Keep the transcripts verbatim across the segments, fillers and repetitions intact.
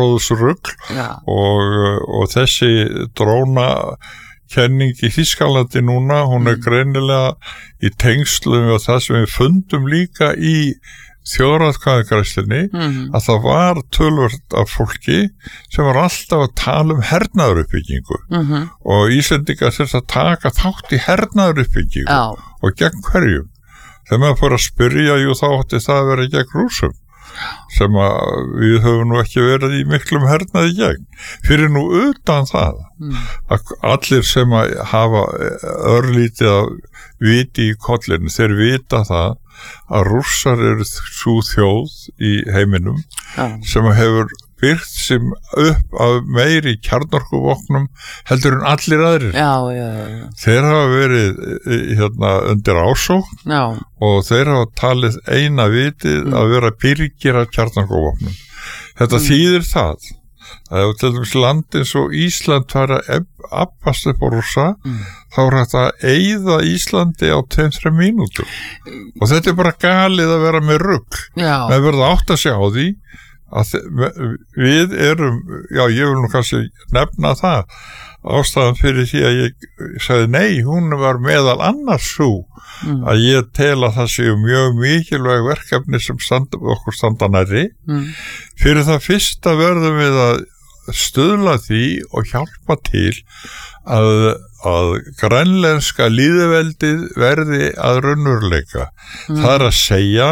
áróðsrugl og, og þessi dróna kenning í Þýskalandi núna, hún er greinilega í tengslum og það sem við fundum líka í þjóðaratkvæðagreiðslunni mm-hmm. að það var töluvert af fólki sem var alltaf að tala um hernaðaruppbyggingu mm-hmm. og Íslendingar þurfti að taka þátt í hernaðaruppbyggingu Já. Og gegn hverjum. Þegar maður fór að spyrja, jú þá átti það að vera gegn Rússum sem að við höfum nú ekki verið í miklum hernaði gegn. Fyrir nú utan það mm. að allir sem að hafa örlítið að viti í kollinu, þeir vita það að Rússar eru sú þjóð í heiminum ja. Sem hefur byrgt sem upp af meiri kjarnorkuvopnum heldur en allir aðrir. Já, já, já. Þeir hafa verið hérna undir ásókn já. Og þeir hafa talið eina vitið mm. að vera byrgir af kjarnorkuvopnum. Þetta mm. þýðir það að til dæmis land eins og Ísland var að abbast upp á Rússa mm. þá er þetta að eyða Íslandi á tveim þrem mínútum og þetta er bara galið að vera með rugl með verða átt að sjá því að við erum já ég vil nú kannski nefna það ástæðan fyrir því að ég sagði nei, hún var meðal annars svo mm. að ég tel að það séu mjög mikilvæg verkefni sem standa, okkur standa nærri mm. fyrir það fyrsta verðum við að stuðla því og hjálpa til að, að grænlenska lýðveldið verði að raunveruleika. Mm. Það er að segja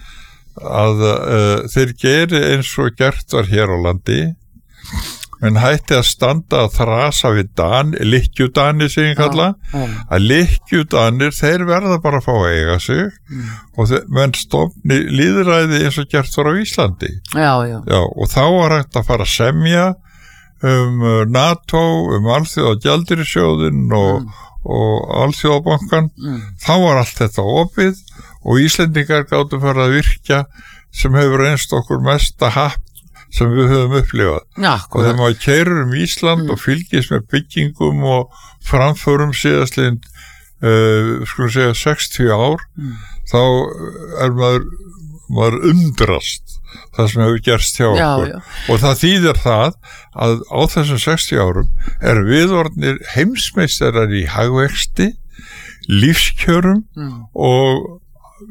að uh, þeir geri eins og gert var hér á landi menn hætti að standa að þrasa við Dan, lykkjudanir sem ég kalla ja, ja. Að lykkjudanir þeir verða bara að fá að eiga sig mm. og þeir, menn stofni lýðræði eins og gert var á Íslandi já, já. Já, og þá var hægt að fara að semja um NATO, um alþjóðagjaldeyrissjóðinn og, mm. og alþjóðabankan mm. þá var allt þetta opið og Íslendingar gátu fara að virkja sem hefur reynst okkur mesta happ sem við höfum upplifað Já, og þegar maður keyrir um Ísland mm. og fylgist með byggingum og framförum síðastliðin uh, skulum segja sextíu ár mm. þá er maður maður undrast það sem hefur gerst hjá já, okkur já. Og það þýðir það að á þessum sextíu árum er viðorðnir heimsmeistarar í hagvexti lífskjörum mm. og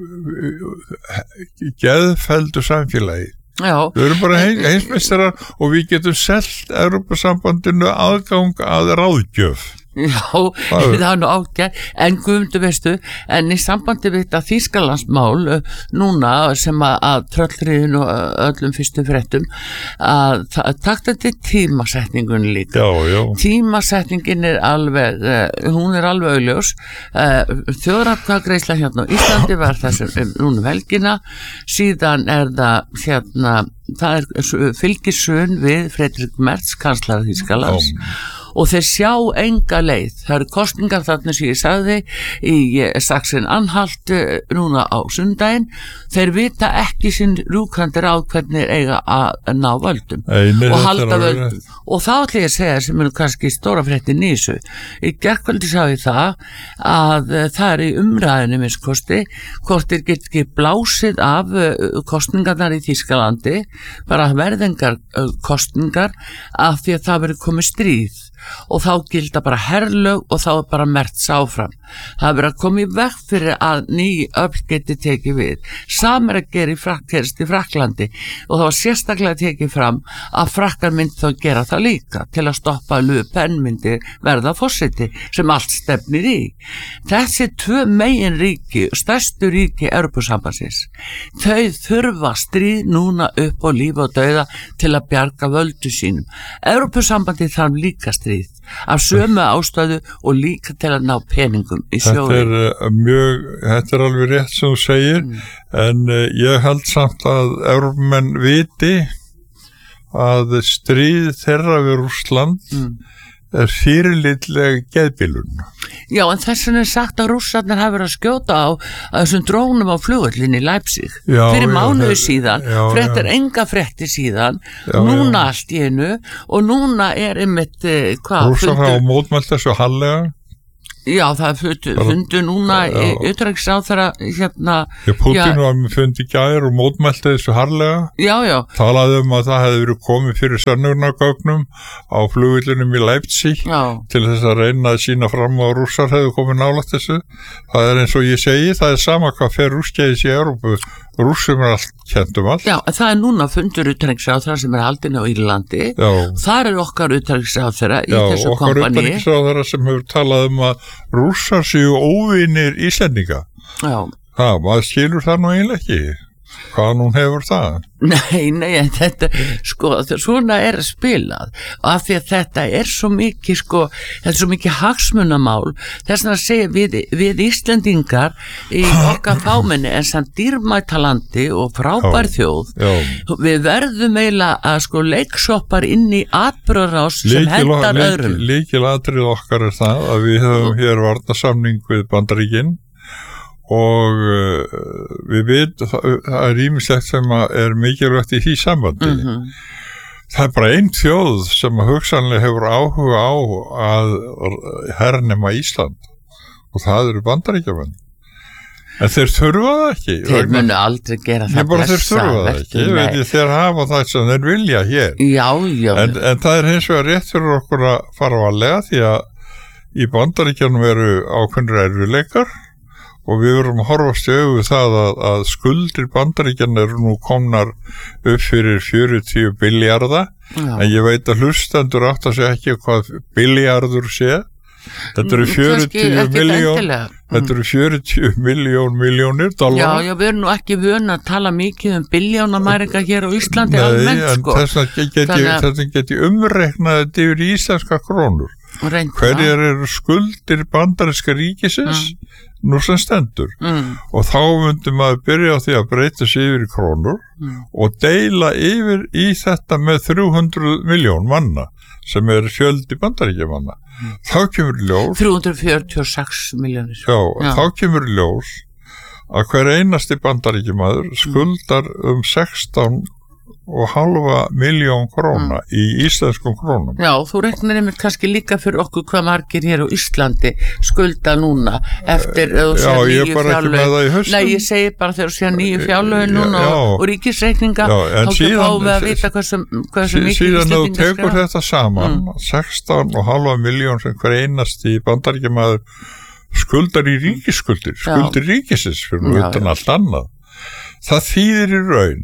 geðfelldu samfélagi Já. Við erum bara heimsmeistarar og við getum selt Evrópusambandinu aðgang að ráðgjöf. Já, það er nú ágætt, en Guðmundur veistu, en í sambandi við þetta Þýskalandsmál núna sem að, að tröllriðin og öllum fyrstu fréttum að takta til tímasetningun líka. Já, já. Tímasetningin er alveg, hún er alveg augljós. Þjóðaratkvæðagreiðsla hérna á Íslandi var þessum núna helgina, síðan er það hérna, það er fylgisun við Friedrich Merz, kanslara Þýskalands. Já. Og þeir sjá enga leið. Það eru kosningar þarna sem ég sagði í Sachsen-Anhalt núna á sundaginn. Þeir vita ekki sinn rúkandi ráð hvernig eiga að ná völdum Einnig, og halda völdum. Og þá ætla ég að segja sem er kannski stóra fréttin í þessu. Í gærkvöldi sá ég það að það er í umræðinu minnskosti hvort þeir get ekki blásið af kosningarnar í Þýskalandi, bara verðengar kosningar af því að það verið komið stríð. Og þá gilda bara herlög og þá er bara Merz áfram. Það er verið að koma í veg fyrir að ný öfl geti tekið við. Sam er að gera í frak, gerist í Fraklandi og það var sérstaklega tekið fram að frakkar myndi þá gera það líka til að stoppa Le Pen myndi verða forseti sem allt stefnir í. Þessi tvö megin ríki, stærstu ríki Evrópusambandsins, þau þurfa stríð núna upp á líf og dauða til að bjarga völdu sínum. Evrópusambandi þarf líka stríð af sömu ástöðu og líka til að ná peningum í sjóðin. Þetta er mjög, þetta er alveg rétt sem þú segir, mm. en uh, ég held samt að Evrópumenn viti að stríð þeirra við Rússland mm. er fyrirlitleg geðbilun. Já, en þess vegna er sagt að Rússarnir hafa verið að skjóta á að þessum drónum á flugvöllinni í Leipzig já, fyrir mánuði já, síðan, já, fréttir já. enga fréttir síðan, já, núna já. allt í einu og núna er einmitt hvað? Rússar hafa mótmælt þessu hallega. Já, það fundu, fundu núna utanríkisráðherra hérna. Já, Putin var með fundi í gær og mótmælti þessu harðlega. Já, já. Talaði um að það hefði verið komið fyrir sönnunargögnum á flugvillunum í Leipzig já. Til þess að reyna að sína fram að rússar hefði komið nálægt þessu. Það er eins og ég segi, það er sama hvað fer rússkeiðis í Evrópu. Rússum er allt kent um allt. Já, það er núna fundur utanríkisráðherra sem er haldinn á Írlandi. Já. Þar er okkar utanríkisráðherra í já, þessu kompani. Já, okkar utanríkisráðherra sem hefur talað um að rússar séu óvinir Íslendinga. Já. Það, maður skilur það nú eiginlega ekki. Hvað hún hefur það? Nei, nei, þetta, sko, svona er spilað af því að þetta er svo mikið, sko, þetta er svo mikið hagsmunamál, þess að segja við, við Íslendingar í okkar fámenni en samt dýrmætalandi og frábær þjóð, já. Við verðum eiginlega að sko leiksoppar inn í atburðarás sem hendar öðrum. Lykilatriði okkar er það að við höfum hér varnarsamning við Bandaríkin og uh, við veit það er ýmislegt sem er mikilvægt í því sambandi. Mm-hmm. Það er bara einn þjóð sem hugsanlega hefur áhuga á að hernema Ísland og það eru Bandaríkjamenn. En þeir þurfa það ekki. Þeir munu aldrei gera það blessa. Þeir þurfa það ekki. Ég veit ég þeir hafa það sem þeir vilja hér. Já, já. En, en það er hins vegar rétt fyrir okkur að fara varlega því að í Bandaríkjanum eru ákveðnir erfiðleikar og við verum að horfast í augu það að, að skuldir Bandaríkjanna eru nú komnar upp fyrir fjörutíu billjarða, en ég veit að hlustendur átt að segja ekki hvað billjarður sé. Þetta eru fjörutíu miljón, þetta eru fjörutíu miljón miljónir dollara. Já, já, við erum nú ekki vön að tala mikið um billjónamæringa hér á Íslandi almennt, sko. Nei, en þess að geti, Þannig... geti umreiknað þetta yfir íslenska krónur. Hverjar eru skuldir bandaríska ríkisins? Mm. Nú sem stendur mm. og þá myndum maður byrja á því að breyta sig yfir í krónur mm. og deila yfir í þetta með þrjú hundruð miljón manna sem er fjöldi Bandaríkjamanna. Mm. Þá kemur ljós þrjú hundruð fjörutíu og sex milljónir. Já, já, þá kemur ljós að hver einasti Bandaríkjamaður skuldar um sextán og halva miljón króna mm. í íslenskum krónum. Já, þú reiknar einmitt kannski líka fyrir okkur hvað margir hér á Íslandi skulda núna eftir uh, Já, ég er bara ekki með það í haustum. Nei, ég segi bara þegar þú sér nýju fjárlögin núna já, og, og ríkisreikninga þá síðan, fáum við að vita hversu, hversu mikið síðan þú tekur þetta saman mm. sextán og halva miljón sem hver einasti Bandaríkjamaður skuldar í ríkisskuldir skuldir ríkisins fyrir já, utan já. Allt annað. Það þýðir í raun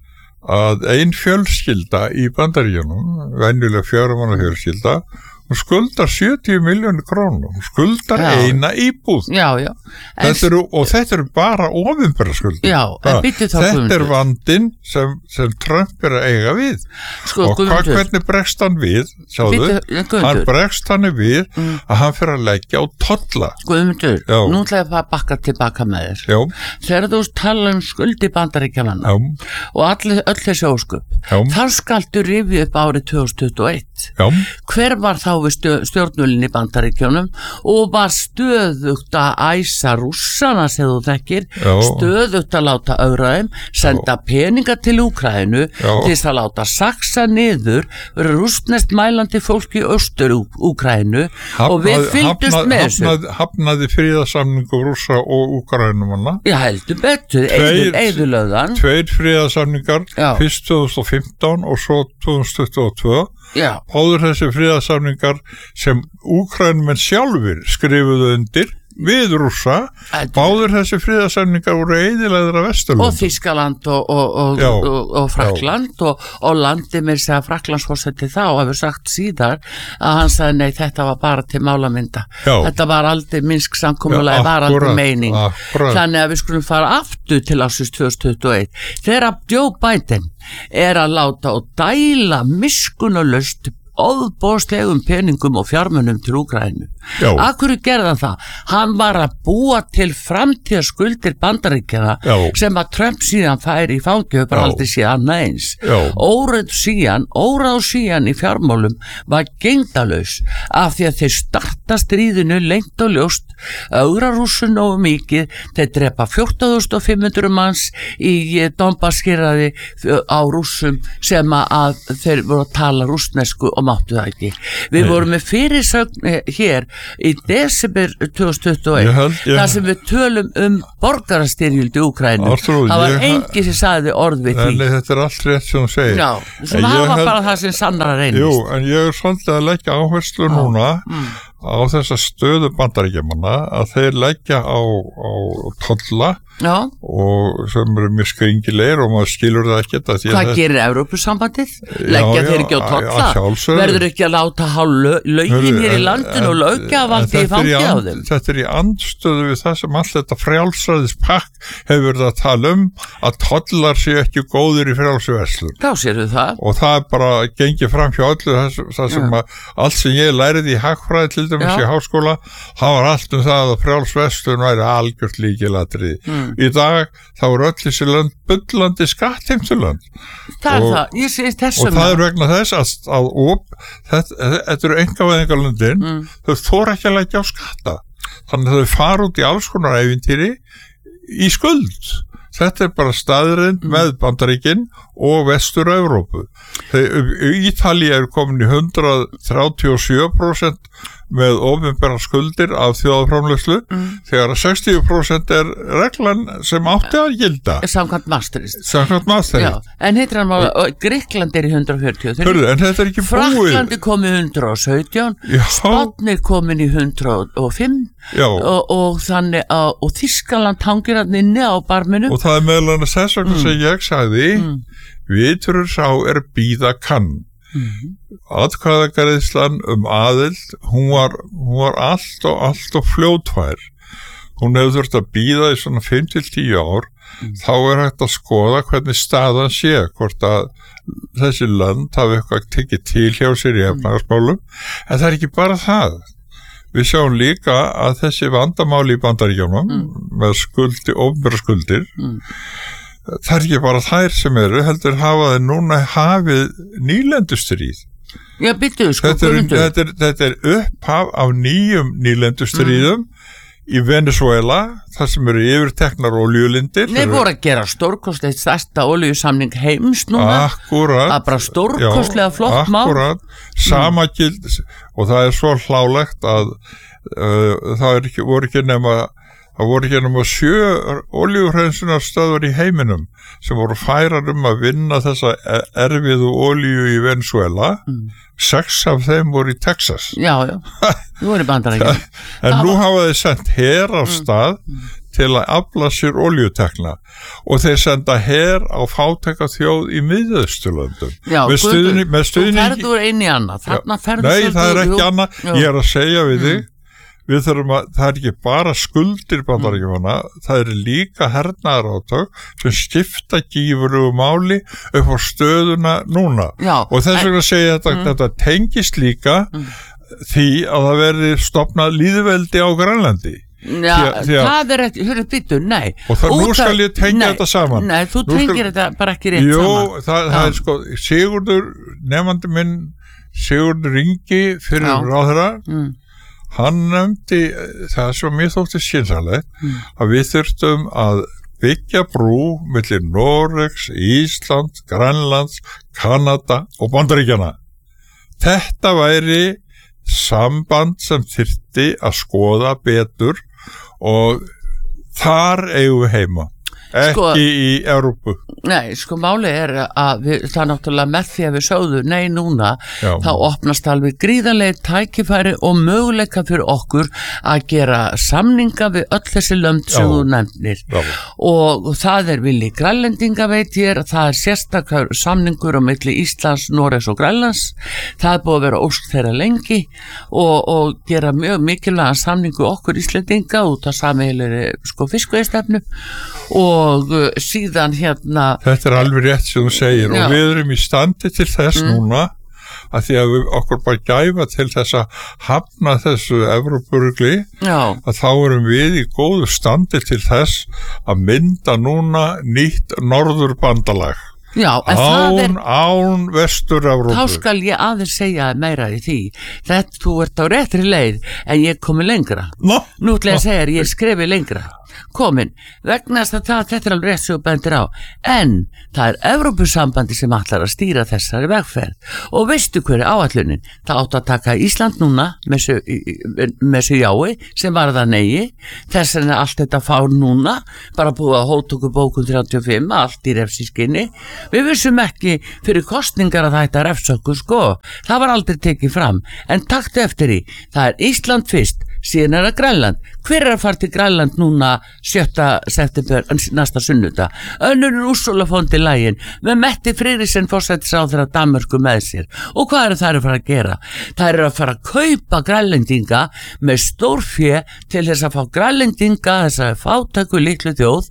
að ein fjölskylda í Bandaríkjunum, venjuleg fjörumanna fjölskylda, hún skuldar sjötíu milljónir krónur, hún skuldar já. Eina íbúð. Já, já. Þetta eru, og þetta eru bara opinbera skuldir. Já, en býttu þá Þetta er vandinn sem, sem Trump er að eiga við. Sko, og hva, hvernig bregst hann við, sjáðu, hann bregst hann við mm. að hann fyrir að leggja á tolla. Guðmundur, nú ætla ég að bakka tilbaka með þér. Já. Þegar þú tala um skuldi Bandaríkjamanna og allir, öll þessi ósköp, þar skaltu rifið upp árið tvö þúsund tuttugu og eitt. Já. Hver var þá við stjórnvölinn í Bandaríkjunum og var stöðugt að æsa rússana sem þú þekkir, já. Stöðugt að láta öðraðum, senda já. Peninga til Úkraínu til þess að láta saksa niður rússneskt mælandi fólk í austur Úkraínu og við fylgdust hafnað, með þessu. Hafnað, hafnaði fríðarsamningu rússa og Úkraínumanna. Já, heldur betur, eyðulöðan. Tveir fríðarsamningar, fyrst tvö þúsund og fimmtán og svo tvö þúsund tuttugu og tvö. Já. Báður þessi fríðarsamningar sem Úkraínumenn sjálfur skrifuðu undir við rússa, báður þessi friðarsamningar voru eyðilegðir af Vesturlöndum og Þýskaland og, og, og, og, og Frakkland og, og landi mér segja Frakklandsforseti þá hefur sagt síðar að hann sagði nei, þetta var bara til málamynda. Já. Þetta var aldrei Minsk samkomulagi, var aldrei meining. Akkurat. Þannig að við skulum fara aftur til ásins tvö þúsund tuttugu og eitt þegar Joe Biden er að láta og dæla miskunnalaust óðbóðslegum peningum og fjármunum til Úkraínu. Akkur gerði hann það? Hann var að búa til framtíðarskuldir Bandaríkjana sem að Trump síðan færi í fangi og bara aldrei síðan annað eins. Órað síðan, óráð síðan í fjármálum var gengdalaus af því að þeir starta stríðinu lengt og ljóst, augra rússu nógu mikið, þeir drepa fjórtán þúsund fimm hundruð manns í Donbass-héraði á rússum sem að þeir voru að tala rússnesku og máttu það ekki. Við Nei. vorum með fyrirsögn hér í desember tvö þúsund tuttugu og eitt held, ég... þar sem við tölum um borgarastyrjöld í Úkraínu. Það var ég... enginn sem sagði orð við því. Nei, þetta er allt rétt sem þú segir. Já, svona hafa held... bara það sem sannara reynist. Jú, en ég er svolítið að leggja áherslu Já. núna mm. á þessa stöðu Bandaríkjamanna að þeir leggja á, á tolla Já. og sem eru mjög skringilegir og maður skilur það ekkert að Hvað það... gerir Evrópusambandið? Leggja þeir ekki á tolla? Verður ekki að láta há lögin hér í landinu og lögja valdi í fangið á þeim? Þetta er í andstöðu við það sem allt þetta frjálsræðispakk hefur verið að tala um að tollar séu ekki góðir í frjálsverslun. Þá séu það. Og það er bara gengið fram hjá öllu það, það sem að allt sem ég lærið í hagfræði til dæmis Já. í háskóla, það var allt um það að frjálsverslun væri algjört líkilatriði. Mm. Í dag þá er öll þessi lönd bullandi skattheimtulönd það er og, það, ég sé þessum og það er vegna þess að, að op, þetta, þetta eru engavæðingarlöndin mm. þau þóra ekki að leggja á skatta þannig að þau fara út í alls konar ævintýri í skuld þetta er bara staðurinn mm. með Bandaríkin og Vestur-Evrópu Ítalía er komin í hundrað þrjátíu og sjö prósent með opinberar skuldir af þjóðarframleiðslu mm. þegar sextíu prósent er reglan sem átti að gilda Samkvæmt Maastricht Samkvæmt Maastricht En heitir hann mála, Grikkland er í hundrað fjörutíu Hörðu, en þetta er ekki búið Frakkland er komið hundrað og sautján Spánn er komin í hundrað og fimm og, og þannig að og Þýskaland hangir hann inni á barminu og það er meðal annars þess vegna mm. sem ég sagði mm. viturur sá er bíða kann Mm-hmm. Atkvæðagreiðslan um aðild hún var, hún var allt og allt og fljótfær hún hefur þurft að bíða í svona fimm til tíu ár mm. þá er hægt að skoða hvernig staðan sé hvort að þessi lönd hafi eitthvað tekið til hjá sér í efnahagsmálum mm. en það er ekki bara það við sjáum líka að þessi vandamáli í Bandaríkjunum mm. með skuldi, opinbera skuldir mm. það er ekki bara þær sem eru heldur hafa þeir núna hafið nýlendustríð Já, byttu, sko, þetta, er, þetta, er, þetta er upphaf af nýjum nýlendustríðum mm. í Venezuela þar sem eru yfirteknar olíulindir Nei, voru að gera stórkostlegt stærsta olíusamning heims núna Akkurat að bara stórkostlega flott mál Akkurat, sama mm. gild og það er svo hlálegt að uh, það er ekki, voru ekki nema Það voru ekki nema sjö olíuhreinsunarstöðvar í heiminum sem voru færar um að vinna þessa erfiðu olíu í Venezuela. Mm. Sex af þeim voru í Texas. Já, já. Þú voru í Bandaríkjunum. En Það nú var... hafa þeir sendt her af stað mm. til að afla sér olíutekna og þeir senda her á fátæka þjóð í Miðausturlöndum. Já, með stuðning, með stuðning... þú ferður inn í annað. Þarna ferður Nei, það er ekki annað. Ég er að segja við mm. þig Við þurfum að, það er ekki bara skuldir Bandaríkjanna, mm. það er líka hernaðarátök sem skipta gífurlegu máli upp á stöðuna núna. Já, og þess vegna segja þetta, mm. þetta tengist líka mm. því að það verði stofnað lýðveldi á Grænlandi. Já, því að, því að, það er ekki, hörru byttu, nei. Og það, nú skal ég tengja þetta saman. Nei, þú nú tengir skal, þetta bara ekki rétt jú, saman. Jú, það, það er sko, Sigurður, nefandi minn, Sigurður Ingi fyrir ráðherra, mm. hann nefndi það sem mér þótti skynsamlegt mm. að við þurftum að byggja brú milli Noregs, Ísland, Grænlands, Kanada og Bandaríkjanna. Þetta væri samband sem þyrfti að skoða betur og þar eigum við heima. Ekki sko, í Evrópu. Nei, sko máli er að við, það er náttúrulega með því að við sögðu nei núna, Já. þá opnast alveg gríðarlega tækifæri og möguleika fyrir okkur að gera samninga við öll þessi lönd sem Já. þú nefnir. Já. Og það er vilji grænlendinga veit ég, það er sérstakar samningur á milli Íslands, Noregs og Grænlands. Það er búið að vera ósk þeirra lengi og, og gera mjög mikilvæga samningu okkur Íslendinga út af sameiginlegri sko fiskveiðistefnu og og síðan hérna þetta er alveg rétt sem þú segir Já. og við erum í standi til þess mm. núna að því að við okkur bara gæfa til þess að hafna þessu Evrópurugli að þá erum við í góðu standi til þess að mynda núna nýtt norðurbandalag Já, en það er, án, án Vestur-Evrópu. Þá skal ég aðeins segja meira í því. Þetta, þú ert á réttri leið, en ég komi lengra. No. Nú ætla ég að segja að ég skrifi lengra. komin vegna þess að það, þetta er alveg rétt sem þú bendir á, en það er Evrópusambandi sem ætlar að stýra þessari vegferð og veistu hver er áætlunin? Það átt að taka Ísland núna með þessu jái sem var það negi, þess vegna allt þetta fár núna, bara búið að hótöku bókun þrjátíu og fimm, allt í refsiskinni. Við vissum ekki fyrir kostningar að þetta refsökkur sko, það var aldrei tekið fram, en taktu eftir í, það er Ísland fyrst, síðan er það Grænland. Hver er að fara til Grænland núna sjötta september næsta sunnudag? Önnur Ursula von der Leyen með Mette Frederiksen forsætisráðherra Danmörku með sér. Og hvað er það að fara að gera? Það er að fara að kaupa Grænlendinga með stórfé til þess að fá Grænlendinga, þess að fátæku litlu þjóð,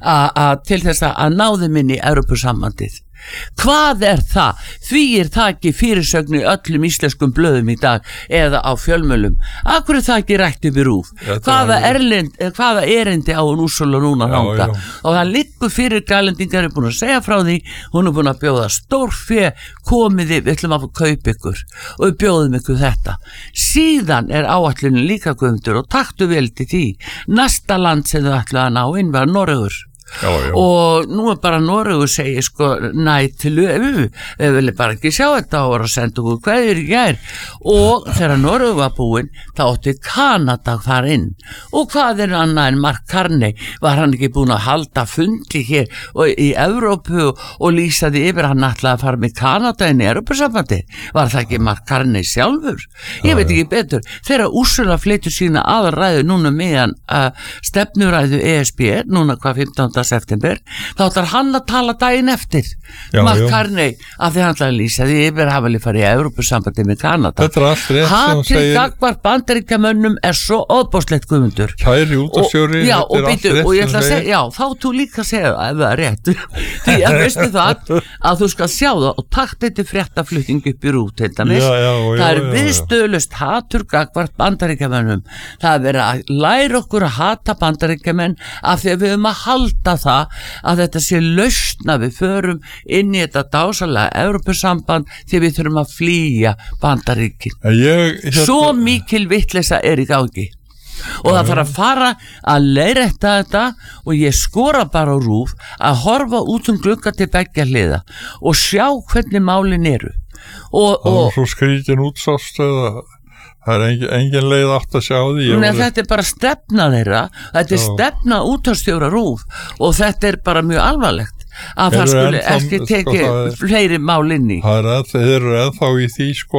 að til þess að ná þeim inn í Evrópusambandið. Hvað er það? Því er það ekki fyrirsögn í öllum íslenskum blöðum í dag eða á fjölmölum. Akkur er það ekki rætt upp í rúf? Hvaða, erlind, hvaða erindi á hún Úrsula núna hanga? Og það liggur fyrir Grænlendingar er búin að segja frá því, hún er búin að bjóða stórfé, komiði, við ætlum að kaupa ykkur og við bjóðum ykkur þetta. Síðan er áætlunin líka Guðmundur og taktu vel til því. Næsta land sem þau ætla að ná inn var Noregur. Já, já. Og nú er bara Noregur segir sko næ til við viljum bara ekki sjá þetta og voru að senda okkur kveðjur í gær og þegar Noregur var búinn þá átti Kanada þar inn og hvað er annað en Mark Carney, var hann ekki búinn að halda fundi hér og í Evrópu og, og lýsaði yfir hann ætlaði að fara með Kanada inn í Evrópusambandi, var það ekki Mark Carney sjálfur? Ég já, veit ekki betur, þegar Úrsula flytur sína aðalræðu núna meðan uh, stefnuræðu E S B núna hvað fimmtánda september, þá ætlar hann að tala daginn eftir Mark Carney af því hann ætlar að lýsa því yfir hafa alveg farið í Evrópusambandi með Kanada. Hatrið gagnvart Bandaríkjamönnum er svo óbóðslegt Guðmundur. Kæri útvarpsstjóri, já, og býtu, og ég ætla að segja, já, þá þú líka að segja ef það er rétt, því að veistu það að þú skal sjá það og takt þetta fréttaflutning upp í rút, til dæmis, það er viðstöðlust hatur gagnvart Bandaríkjamönnum, það er verið að læra okkur að hata Bandaríkjamenn af því að við höfum að halda það að þetta sé lausna við förum inn í þetta dásalega Evrópusamband því við þurfum að flýja Bandaríkin. Ég, hérna... Svo mikil vitleysa er í gangi og það þarf að fara að leiðrétta þetta og ég skora bara á RÚV að horfa út um glugga til beggja hliða og sjá hvernig málin eru. Og, það var svo skrítin útsást eða það er engin, engin leið átt að sjá því. Nei, var... Þetta er bara stefna þeirra, þetta er Já. stefna útvarpsstjóra RÚV og þetta er bara mjög alvarlegt að það skuli ekki tekið sko, fleiri mál inn í. Það er þeir eru ennþá í því sko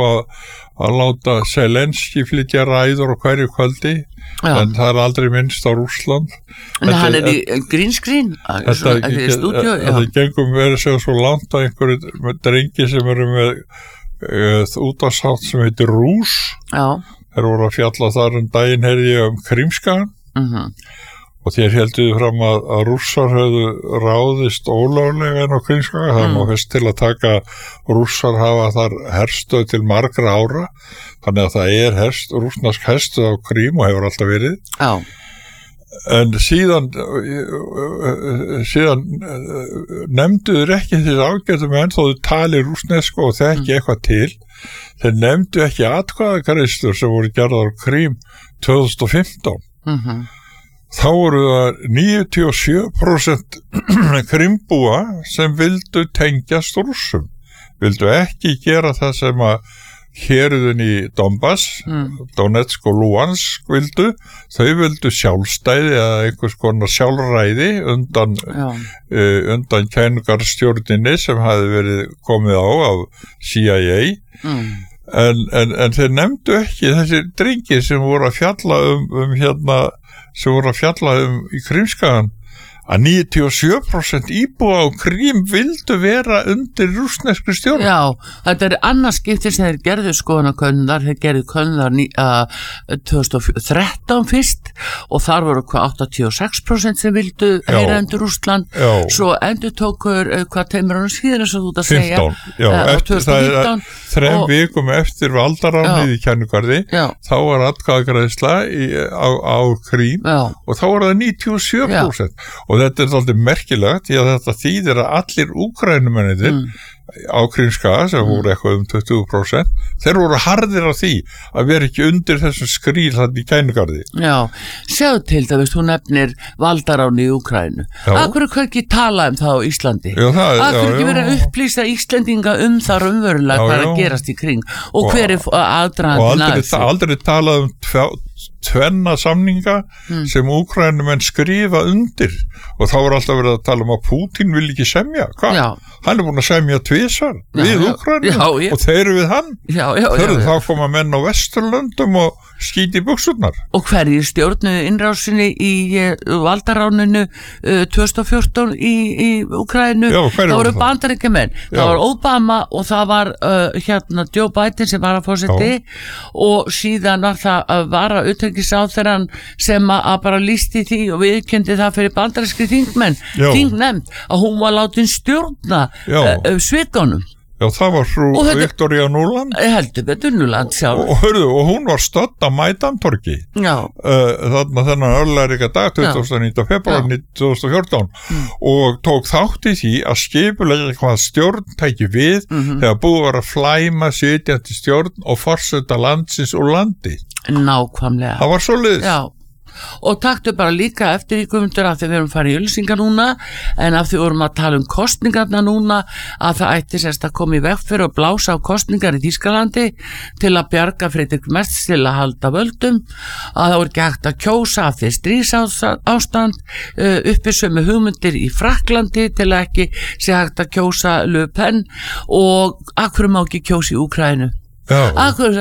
að láta Zelenski flytja ræður og hverju kvöldi, Já. en það er aldrei minnst á Rússland. En þetta, hann er í green screen, þetta er í stúdíu. Það gengum verið sér svo langt að einhverju drengi sem eru með uh, útvarpshátt sem heitir Rús. Já. Þeir voru að fjalla þar um daginn herði um Krímskagan. Mhm. Og þér helduðu fram að, að rússar höfðu ráðist ólöglega en á Krímskaga. Það er nú fyrst til að taka rússar hafa þar herstöð til margra ára. Þannig að það er herst, rússnesk herstöð á Krím og hefur alltaf verið. Já. En síðan, síðan nefnduður ekki þessi ágætum en þó þau tali rússnesku og þekki eitthvað til. Þeir nefndu ekki atkvæðagreiðslur sem voru gerðar á Krím tvö þúsund og fimmtán. Mhm. Þá voru það níutíu og sjö prósent Krímbúa sem vildu tengjast Rússum, vildu ekki gera það sem að héruðin í Donbass, mm. Donetsk og Luhansk vildu, þau vildu sjálfstæði eða einhvers konar sjálfræði undan, uh, undan kænugarstjórninni sem hafi verið komið á af C I A. Mm. En, en, en þeir nefndu ekki þessi drengi sem voru að fjalla um, um hérna sem voru að fjalla um í Krímskagan að níutíu og sjö prósent íbúa á Krím vildu vera undir rússneskri stjórn. Já, þetta er annars skipti sem þeir gerðu skoðanakönnunar, þeir gerðu könnunar uh, tvö þúsund og þrettán fyrst og þar voru hvað áttatíu og sex prósent sem vildu heyra undir Rússland, já. Svo endur tókur uh, hvað teimur hann síðan eins og þú ert að segja já, uh, eftir, það er þrem og, vikum eftir valdaránið í Kænugarði, þá var atkvæðagreiðsla á, á Krím já. Og þá var það níutíu og sjö prósent já. Og þetta er svolítið merkilegt því að þetta þýðir að allir Úkrænumennir mm. á Krímskaga sem voru eitthvað um tuttugu prósent, þeir voru harðir á því að vera ekki undir þessum skrýl þarna í Kænugarði. Já, sjáðu til það, veist, hún nefnir valdaráni í Úkraínu. Akkur er hvað ekki tala um það á Íslandi? Já, það, Akkur já, ekki verið að upplýsa Íslendinga um það raunverulega hvað er að gerast í kring og, og hver er aðdragandinn að þessu? Og aldrei talað um tve, tvenna samninga hmm. sem Úkraínumenn skrifa undir og þá er alltaf verið að tala um að Pútín vil ekki semja. Hvað? Hann er búin að semja tvisvar við Úkraínu og þeir eru við hann. Já, já, já, Hörðu, já. þá koma menn á Vesturlöndum og skíti í buxurnar. Og hverjir stjórnuðu innrásinni í uh, valdaráninu uh, tvö þúsund og fjórtán í, í Úkraínu? Það voru Bandaríkjamenn. Það var Obama og það var uh, hérna Joe Biden sem var að fórseti og síðan var það að vara utanríkisráðherrann sem að bara lýsti því og viðurkenndi það fyrir bandarískri þingmenn, þingnefnd að hún var látin stjórna uh, uh, svikunum. Já, það var frú Victoria Nuland. Heldur betur Nuland sjálf. Og, hörðu, og hún var stödd á Maidan-torgi. Já. Uh, þarna þennan örlærika dag, tuttugasta og níunda febrúar tvö þúsund og fjórtán. Mm. Og tók þátt í því að skipulega eitthvað stjórn tæki við mm-hmm. þegar búið var að flæma sitjandi stjórn og forseta landsins og landi. Nákvæmlega. Það var svoleiðis. Já. Og taktu bara líka eftir í Guðmundur að því við erum farið í auglýsingar núna en af því vorum að tala um kostningarna núna að það ætti sérst að koma í veg fyrir og blása á kostningar í Þýskalandi til að bjarga Friedrich Merz til að halda völdum að það voru ekki hægt að kjósa af því stríðsástand uh, uppi sömu hugmyndir í Frakklandi til að ekki sé hægt að kjósa Le Pen og akkur má ekki kjósa í Úkraínu. Akkur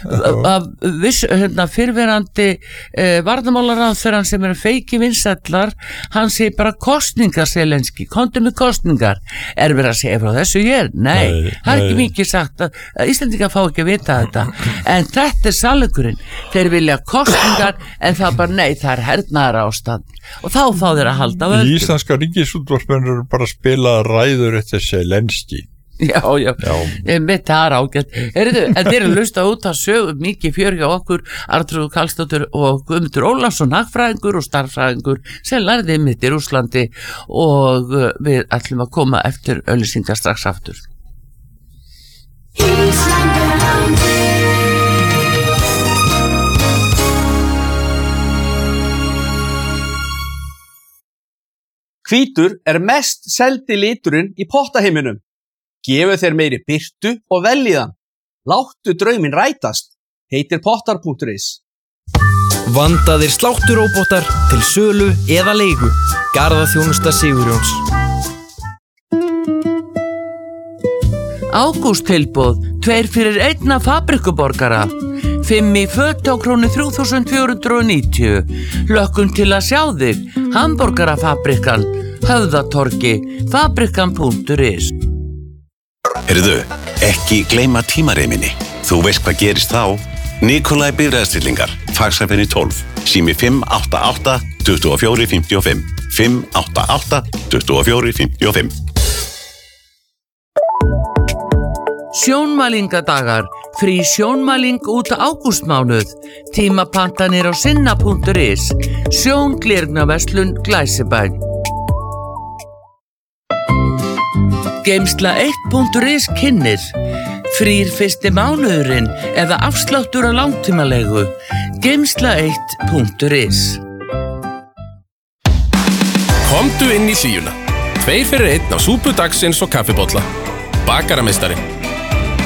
að viss hérna, fyrrverandi eh, varnamálaráðherrann sem eru feiki vinsællar hann sé bara kostningar Selenski, komdu með kostningar er verið að segja frá þessu hér nei, nei það er ekki mikið sagt að, að Íslendingar fá ekki að vita þetta en þetta er sannleikurinn, þeir vilja kostningar en það bara nei, það er hernaðar ástand og þá fá þeir að halda völdum. Í íslenska ríkisútvarpsmenn eru bara að spila ræður eftir Selenski. Já, já, já. Mitt það er ágætt. Heyrðu, en þeir eru lusta út að sögu mikið fjör hjá okkur, Arnþrúður Karlsdóttir og Guðmundur Ólafsson, hagfræðingur og starffræðingur sem lærði mitt í Rússlandi og við ætlum að koma eftir auglýsingar strax aftur. Hvítur er mest seldi liturinn í pottaheiminum. Gefu þeir meiri birtu og veljiðan. Láttu drauminn rætast. Heitir pottar punktur is. Vandaðir slátturóbótar til sölu eða leigu. Garðaþjónusta Sigurjóns. Ágústtilboð, tveir fyrir einna fabrikuborgara. Fimm í föt á krónu þrjú þúsund fjögur hundruð og níutíu. Lökkum til að sjá þig. Hamborgarafabrikan, Höfðatorgi, fabrikan punktur is. Heyrðu, ekki gleyma tímareiminni. Þú veist hvað gerist þá. Nikolai bifreiðastillingar, Faxafenni tólf, sími fimm átta átta, tuttugu og fjögur, fimmtíu og fimm, fimm átta átta, tuttugu og fjögur, fimmtíu og fimm. Sjónmælingadagar, frí sjónmæling út ágústmánuð, tímapantanir á sinna punktur is, sjónglirnaverslun Glæsibæ. Geimsla eitt punktur is kynnir, frýr fyrsti mánuðurinn eða afsláttur á langtímalegu, geimsla eitt punktur is. Komdu inn í hlýjuna, tveir fyrir einn á súpu dagsins og kaffibolla. Bakarameistari,